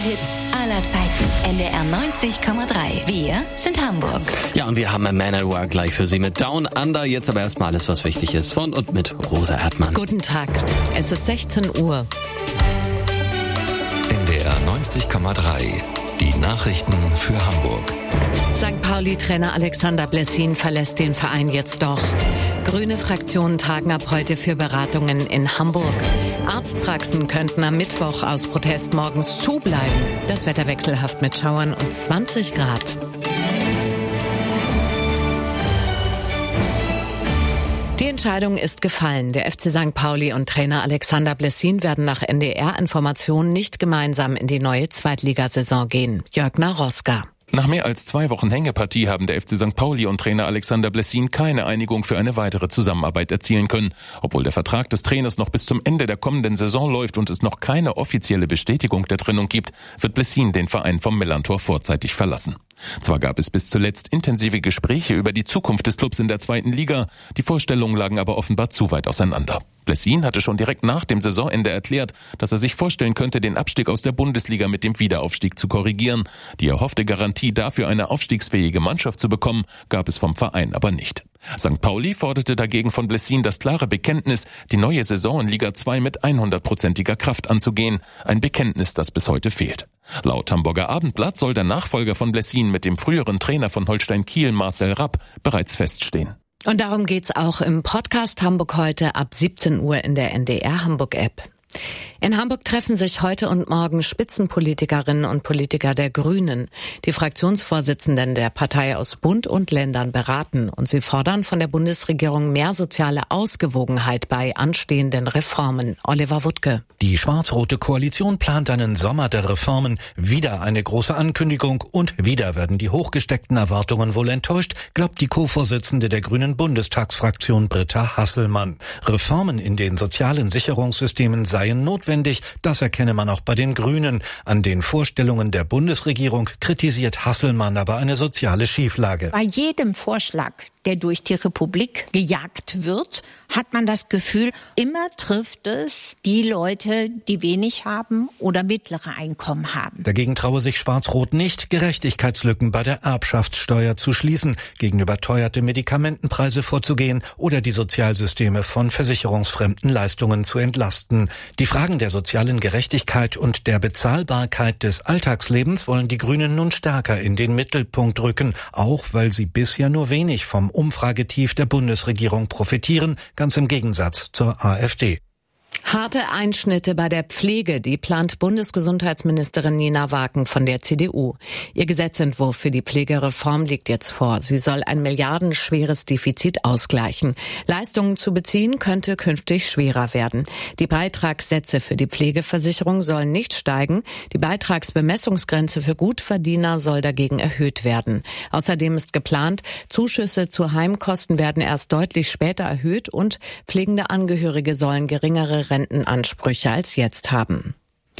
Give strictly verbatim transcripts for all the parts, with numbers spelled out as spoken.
Hits aller Zeiten. N D R neunzig Komma drei. Wir sind Hamburg. Ja, und wir haben ein Man at Work gleich für Sie mit Down Under. Jetzt aber erstmal alles, was wichtig ist. Von und mit Rosa Erdmann. Guten Tag. Es ist sechzehn Uhr. N D R neunzig Komma drei. Die Nachrichten für Hamburg. Sankt Pauli-Trainer Alexander Blessin verlässt den Verein jetzt doch. Grüne Fraktionen tagen ab heute für Beratungen in Hamburg. Arztpraxen könnten am Mittwoch aus Protest morgens zubleiben. Das Wetter wechselhaft mit Schauern und zwanzig Grad. Die Entscheidung ist gefallen. Der F C Sankt Pauli und Trainer Alexander Blessin werden nach N D R-Informationen nicht gemeinsam in die neue Zweitligasaison gehen. Jörg Naroska. Nach mehr als zwei Wochen Hängepartie haben der F C Sankt Pauli und Trainer Alexander Blessin keine Einigung für eine weitere Zusammenarbeit erzielen können. Obwohl der Vertrag des Trainers noch bis zum Ende der kommenden Saison läuft und es noch keine offizielle Bestätigung der Trennung gibt, wird Blessin den Verein vom Millerntor vorzeitig verlassen. Zwar gab es bis zuletzt intensive Gespräche über die Zukunft des Clubs in der zweiten Liga, die Vorstellungen lagen aber offenbar zu weit auseinander. Blessin hatte schon direkt nach dem Saisonende erklärt, dass er sich vorstellen könnte, den Abstieg aus der Bundesliga mit dem Wiederaufstieg zu korrigieren. Die erhoffte Garantie dafür, eine aufstiegsfähige Mannschaft zu bekommen, gab es vom Verein aber nicht. Sankt Pauli forderte dagegen von Blessin das klare Bekenntnis, die neue Saison in Liga zwei mit hundertprozentiger Kraft anzugehen. Ein Bekenntnis, das bis heute fehlt. Laut Hamburger Abendblatt soll der Nachfolger von Blessin mit dem früheren Trainer von Holstein Kiel, Marcel Rapp, bereits feststehen. Und darum geht's auch im Podcast Hamburg heute ab siebzehn Uhr in der N D R Hamburg App. In Hamburg treffen sich heute und morgen Spitzenpolitikerinnen und Politiker der Grünen. Die Fraktionsvorsitzenden der Partei aus Bund und Ländern beraten und sie fordern von der Bundesregierung mehr soziale Ausgewogenheit bei anstehenden Reformen. Oliver Wuttke. Die schwarz-rote Koalition plant einen Sommer der Reformen. Wieder eine große Ankündigung und wieder werden die hochgesteckten Erwartungen wohl enttäuscht, glaubt die Co-Vorsitzende der Grünen Bundestagsfraktion Britta Hasselmann. Reformen in den sozialen Sicherungssystemen seien notwendig, das erkenne man auch bei den Grünen. An den Vorstellungen der Bundesregierung kritisiert Hasselmann aber eine soziale Schieflage. Bei jedem Vorschlag, der durch die Republik gejagt wird, hat man das Gefühl, immer trifft es die Leute, die wenig haben oder mittlere Einkommen haben. Dagegen traue sich Schwarz-Rot nicht, Gerechtigkeitslücken bei der Erbschaftssteuer zu schließen, gegen überteuerte Medikamentenpreise vorzugehen oder die Sozialsysteme von versicherungsfremden Leistungen zu entlasten. Die Fragen der sozialen Gerechtigkeit und der Bezahlbarkeit des Alltagslebens wollen die Grünen nun stärker in den Mittelpunkt rücken, auch weil sie bisher nur wenig vom Umfragetief der Bundesregierung profitieren, ganz im Gegensatz zur AfD. Harte Einschnitte bei der Pflege, die plant Bundesgesundheitsministerin Nina Waken von der C D U. Ihr Gesetzentwurf für die Pflegereform liegt jetzt vor. Sie soll ein milliardenschweres Defizit ausgleichen. Leistungen zu beziehen könnte künftig schwerer werden. Die Beitragssätze für die Pflegeversicherung sollen nicht steigen. Die Beitragsbemessungsgrenze für Gutverdiener soll dagegen erhöht werden. Außerdem ist geplant, Zuschüsse zu Heimkosten werden erst deutlich später erhöht und pflegende Angehörige sollen geringere Rentenansprüche als jetzt haben.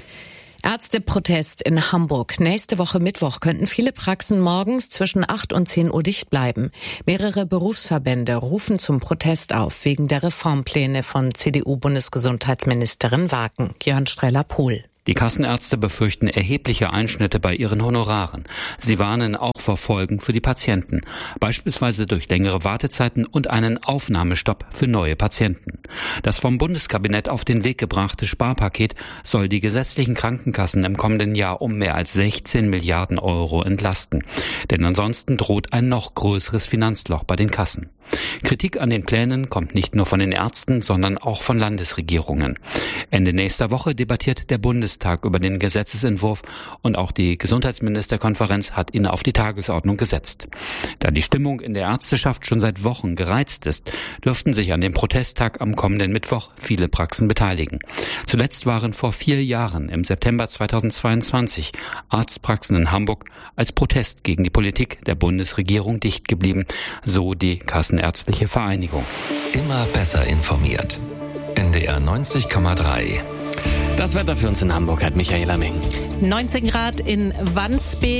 Ärzteprotest in Hamburg. Nächste Woche Mittwoch könnten viele Praxen morgens zwischen acht und zehn Uhr dicht bleiben. Mehrere Berufsverbände rufen zum Protest auf wegen der Reformpläne von C D U-Bundesgesundheitsministerin Waken. Jörn Streller-Pohl. Die Kassenärzte befürchten erhebliche Einschnitte bei ihren Honoraren. Sie warnen auch vor Folgen für die Patienten, beispielsweise durch längere Wartezeiten und einen Aufnahmestopp für neue Patienten. Das vom Bundeskabinett auf den Weg gebrachte Sparpaket soll die gesetzlichen Krankenkassen im kommenden Jahr um mehr als sechzehn Milliarden Euro entlasten. Denn ansonsten droht ein noch größeres Finanzloch bei den Kassen. Kritik an den Plänen kommt nicht nur von den Ärzten, sondern auch von Landesregierungen. Ende nächster Woche debattiert der Bundestag über den Gesetzesentwurf und auch die Gesundheitsministerkonferenz hat ihn auf die Tagesordnung gesetzt. Da die Stimmung in der Ärzteschaft schon seit Wochen gereizt ist, dürften sich an dem Protesttag am kommenden Mittwoch viele Praxen beteiligen. Zuletzt waren vor vier Jahren, im September zweitausendzweiundzwanzig, Arztpraxen in Hamburg als Protest gegen die Politik der Bundesregierung dicht geblieben, so die Kassenärztliche Vereinigung. Immer besser informiert. N D R neunzig Komma drei. Das Wetter für uns in Hamburg hat Michaela Meng. neunzehn Grad in Wandsbek,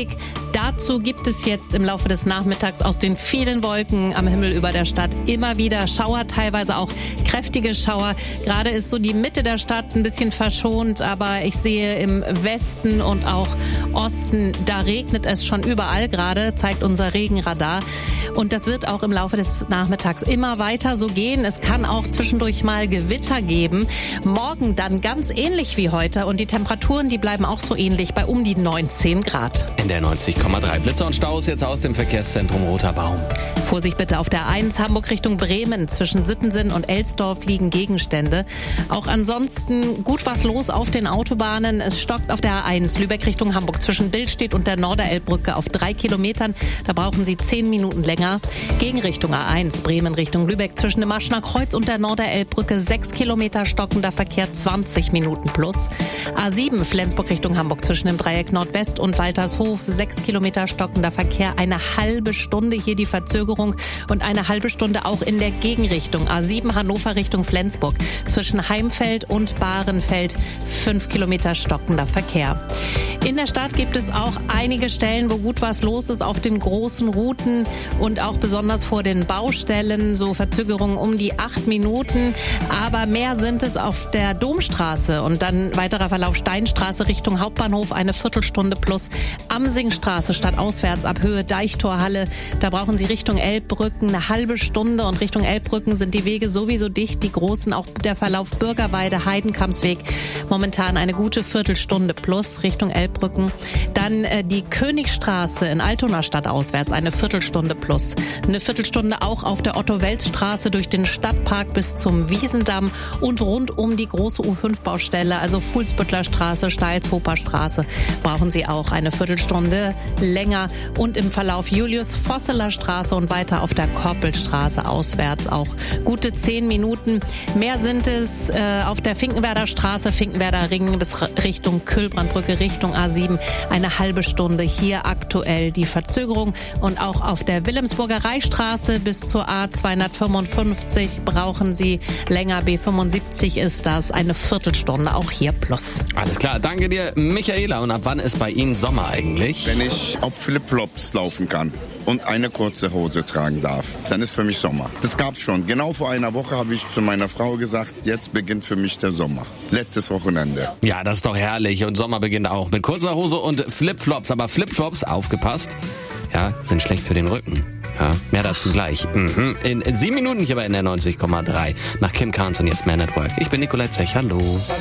Dazu gibt es jetzt im Laufe des Nachmittags aus den vielen Wolken am Himmel über der Stadt immer wieder Schauer, teilweise auch kräftige Schauer. Gerade ist so die Mitte der Stadt ein bisschen verschont, aber ich sehe im Westen und auch Osten, da regnet es schon überall gerade, zeigt unser Regenradar. Und das wird auch im Laufe des Nachmittags immer weiter so gehen. Es kann auch zwischendurch mal Gewitter geben. Morgen dann ganz ähnlich wie heute und die Temperaturen, die bleiben auch so ähnlich bei um die neunzehn Grad. In der neunzig Komma drei Blitzer und Staus jetzt aus dem Verkehrszentrum Roter Baum. Vorsicht bitte auf der eins Hamburg Richtung Bremen. Zwischen Sittensen und Elsdorf liegen Gegenstände. Auch ansonsten gut was los auf den Autobahnen. Es stockt auf der A eins Lübeck Richtung Hamburg zwischen Billstedt und der Norderelbbrücke auf drei Kilometern. Da brauchen Sie zehn Minuten länger. Gegenrichtung A eins Bremen Richtung Lübeck zwischen dem Maschner Kreuz und der Norderelbbrücke sechs Kilometer stockender Verkehr, zwanzig Minuten plus. A sieben Flensburg Richtung Hamburg zwischen dem Dreieck Nordwest und Waltershof sechs Kilometer stockender Verkehr, eine halbe Stunde hier die Verzögerung und eine halbe Stunde auch in der Gegenrichtung. A sieben Hannover Richtung Flensburg zwischen Heimfeld und Bahrenfeld fünf Kilometer stockender Verkehr. In der Stadt gibt es auch einige Stellen, wo gut was los ist auf den großen Routen und auch besonders vor den Baustellen, so Verzögerungen um die acht Minuten. Aber mehr sind es auf der Domstraße und dann weiterer Verlauf Steinstraße Richtung Hauptbahnhof eine Viertelstunde plus. Amsingstraße stadtauswärts ab Höhe Deichtorhalle. Da brauchen Sie Richtung Elbbrücken eine halbe Stunde und Richtung Elbbrücken sind die Wege sowieso dicht. Die großen, auch der Verlauf Bürgerweide, Heidenkampsweg. Momentan eine gute Viertelstunde plus Richtung Elbbrücken. Dann äh, die Königstraße in Altona stadtauswärts eine Viertelstunde plus. Eine Viertelstunde auch auf der Otto-Wels-Straße durch den Stadtpark bis zum Wiesendamm und rund um die große U fünf Baustelle, also Fuhlsbüttler Straße, Steilshofer Straße, brauchen Sie auch eine Viertelstunde länger. Und im Verlauf Julius-Vosseler Straße und weiter auf der Koppelstraße auswärts auch gute zehn Minuten. Mehr sind es äh, auf der Finkenwerder Straße, Finkenwerder Ring bis Richtung Kühlbrandbrücke, Richtung A sieben. Eine halbe Stunde hier aktuell die Verzögerung. Und auch auf der Wilhelmsburger Reichsstraße bis zur A zweihundertfünfundfünfzig brauchen Sie länger. B fünfundsiebzig ist das eine Viertelstunde, auch hier plus. Alles klar, danke dir, Michaela. Und ab wann ist bei Ihnen Sommer eigentlich? Wenn ich auf Flipflops laufen kann und eine kurze Hose tragen darf, dann ist für mich Sommer. Das gab's schon. Genau vor einer Woche habe ich zu meiner Frau gesagt, jetzt beginnt für mich der Sommer. Letztes Wochenende. Ja, das ist doch herrlich. Und Sommer beginnt auch mit kurzer Hose und Flipflops. Aber Flipflops, aufgepasst, ja, sind schlecht für den Rücken. Ja, mehr dazu gleich. Mhm. In sieben Minuten hier bei N R neunzig Komma drei. Nach Kim Carnes und jetzt Man at Work. Ich bin Nicolai Zech. Hallo.